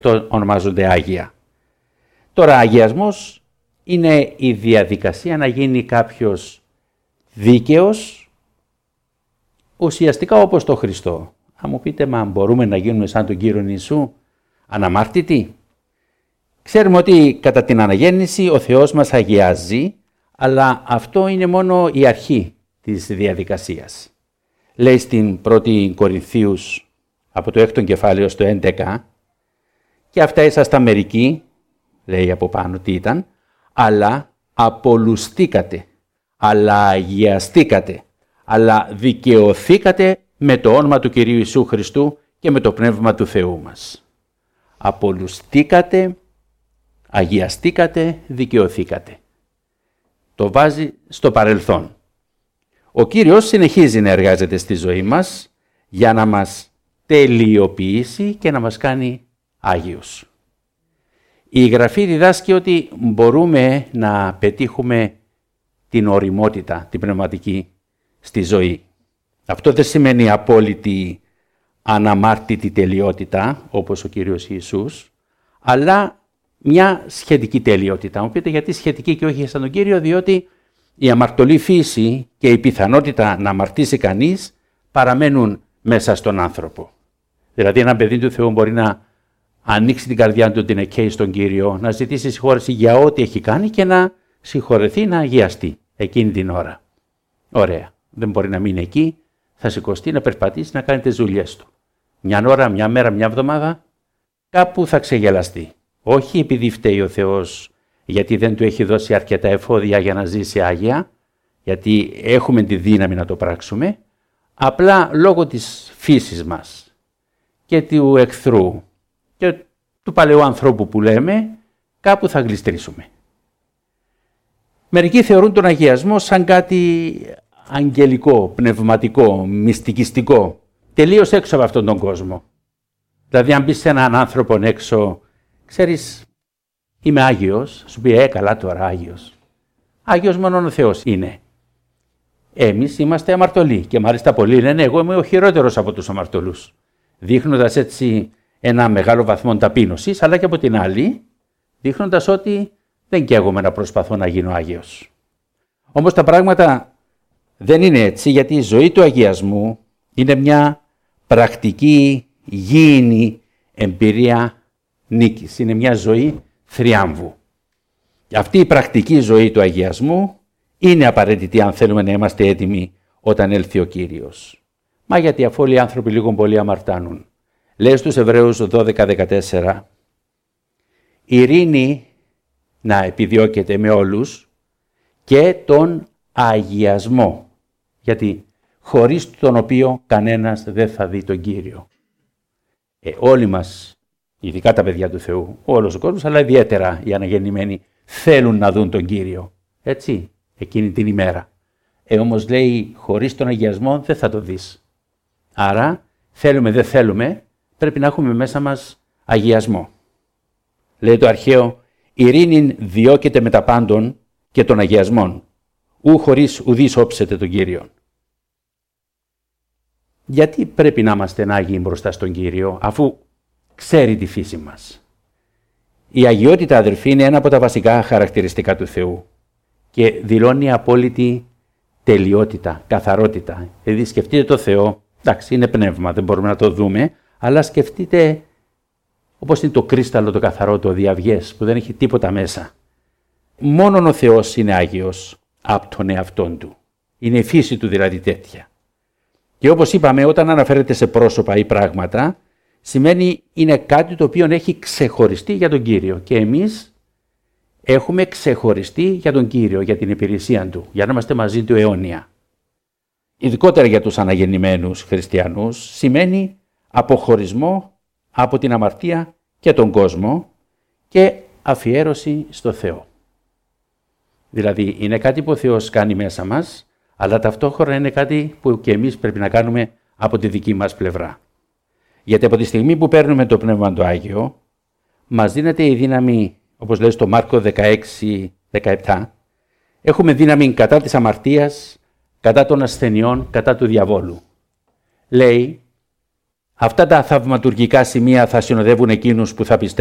το ονομάζονται Άγια. Τώρα, αγιασμός είναι η διαδικασία να γίνει κάποιος δίκαιος, ουσιαστικά όπως το Χριστό. Αν μου πείτε, μα μπορούμε να γίνουμε σαν τον Κύριο Ιησού, αναμάρτητοι? Ξέρουμε ότι κατά την αναγέννηση ο Θεός μας αγιάζει, αλλά αυτό είναι μόνο η αρχή της διαδικασίας. Λέει στην 1η Κορινθίους από το 6ο κεφάλαιο στο 11, και αυτά ήσασταν μερικοί, λέει από πάνω τι ήταν, αλλά απολουστήκατε, αλλά αγιαστήκατε, αλλά δικαιωθήκατε με το όνομα του Κυρίου Ιησού Χριστού και με το Πνεύμα του Θεού μας. Απολουστήκατε, αγιαστήκατε, δικαιωθήκατε. Το βάζει στο παρελθόν. Ο Κύριος συνεχίζει να εργάζεται στη ζωή μας για να μας τελειοποιήσει και να μας κάνει Άγιους. Η Γραφή διδάσκει ότι μπορούμε να πετύχουμε την ωριμότητα, την πνευματική στη ζωή. Αυτό δεν σημαίνει απόλυτη αναμάρτητη τελειότητα, όπως ο Κύριος Ιησούς, αλλά μια σχετική τελειότητα. Μου πείτε γιατί σχετική και όχι σαν τον Κύριο, διότι η αμαρτωλή φύση και η πιθανότητα να αμαρτήσει κανείς παραμένουν μέσα στον άνθρωπο. Δηλαδή ένα παιδί του Θεού μπορεί να ανοίξει την καρδιά του, την εκχέει στον Κύριο, να ζητήσει συγχώρεση για ό,τι έχει κάνει και να συγχωρεθεί, να αγιαστεί εκείνη την ώρα. Ωραία. Δεν μπορεί να μείνει εκεί, θα σηκωστεί, να περπατήσει, να κάνει τις δουλειές του. Μια ώρα, μια μέρα, μια εβδομάδα, κάπου θα ξεγελαστεί. Όχι επειδή φταίει ο Θεός, γιατί δεν του έχει δώσει αρκετά εφόδια για να ζήσει άγια, γιατί έχουμε τη δύναμη να το πράξουμε, απλά λόγω της φύσης μας και του εχθρού και του παλαιού ανθρώπου που λέμε, κάπου θα γλιστρήσουμε. Μερικοί θεωρούν τον αγιασμό σαν κάτι αγγελικό, πνευματικό, μυστικιστικό, τελείως έξω από αυτόν τον κόσμο. Δηλαδή αν μπεις σε έναν άνθρωπο έξω, ξέρεις, είμαι Άγιος, σου πει καλά τώρα Άγιος. Άγιος μόνο ο Θεός είναι. Εμείς είμαστε αμαρτωλοί και μάλιστα πολλοί λένε εγώ είμαι ο χειρότερος από τους αμαρτωλούς. Δείχνοντας έτσι ένα μεγάλο βαθμό ταπείνωσης, αλλά και από την άλλη δείχνοντας ότι δεν καίγομαι να προσπαθώ να γίνω Άγιος. Όμως τα πράγματα δεν είναι έτσι, γιατί η ζωή του αγιασμού είναι μια πρακτική γήινη εμπειρία νίκης. Είναι μια ζωή θριάμβου. Και αυτή η πρακτική ζωή του αγιασμού είναι απαραίτητη αν θέλουμε να είμαστε έτοιμοι όταν έλθει ο Κύριος. Μα γιατί αφού όλοι οι άνθρωποι λίγο πολύ αμαρτάνουν. Λέει στους Εβραίους 12-14, ειρήνη να επιδιώκεται με όλους και τον αγιασμό. Γιατί χωρίς τον οποίο κανένας δεν θα δει τον Κύριο. Όλοι μας, ειδικά τα παιδιά του Θεού, όλος ο κόσμος, αλλά ιδιαίτερα οι αναγεννημένοι, θέλουν να δουν τον Κύριο. Έτσι, εκείνη την ημέρα. Όμως λέει, χωρίς τον αγιασμό δεν θα το δεις. Άρα, θέλουμε δεν θέλουμε, πρέπει να έχουμε μέσα μας αγιασμό. Λέει το αρχαίο, ειρήνην διώκεται με τα πάντων και των αγιασμών, ου χωρίς ουδείς όψετε τον Κύριον. Γιατί πρέπει να είμαστε άγιοι μπροστά στον Κύριο, αφού ξέρει τη φύση μας. Η αγιότητα, αδερφοί, είναι ένα από τα βασικά χαρακτηριστικά του Θεού και δηλώνει απόλυτη τελειότητα, καθαρότητα. Δηλαδή σκεφτείτε το Θεό, εντάξει είναι πνεύμα, δεν μπορούμε να το δούμε, αλλά σκεφτείτε όπως είναι το κρίσταλο, το καθαρό, το διαυγές, που δεν έχει τίποτα μέσα. Μόνον ο Θεός είναι Άγιος από τον εαυτόν του. Είναι η φύση του δηλαδή τέτοια. Και όπως είπαμε, όταν αναφέρεται σε πρόσωπα ή πράγματα, σημαίνει είναι κάτι το οποίο έχει ξεχωριστεί για τον Κύριο. Και εμείς έχουμε ξεχωριστεί για τον Κύριο, για την υπηρεσία Του, για να είμαστε μαζί Του αιώνια. Ειδικότερα για τους αναγεννημένους χριστιανούς, σημαίνει αποχωρισμό από την αμαρτία και τον κόσμο και αφιέρωση στο Θεό. Δηλαδή είναι κάτι που ο Θεός κάνει μέσα μας, αλλά ταυτόχρονα είναι κάτι που και εμείς πρέπει να κάνουμε από τη δική μας πλευρά. Γιατί από τη στιγμή που παίρνουμε το Πνεύμα του Άγιο, μας δίνεται η δύναμη, όπως λέει στο Μάρκο 16-17, έχουμε δύναμη κατά της αμαρτίας, κατά των ασθενειών, κατά του διαβόλου. Λέει, Αυτά τα θαυματουργικά σημεία θα συνοδεύουν εκείνους που θα πιστεύουν